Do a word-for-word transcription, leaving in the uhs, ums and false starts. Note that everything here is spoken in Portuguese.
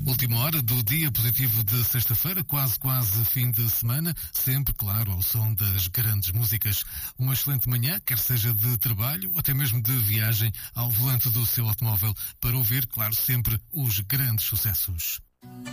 Última hora do dia positivo de sexta-feira, quase quase fim de semana, sempre, claro, ao som das grandes músicas. Uma excelente manhã, quer seja de trabalho ou até mesmo de viagem ao volante do seu automóvel, para ouvir, claro, sempre os grandes sucessos.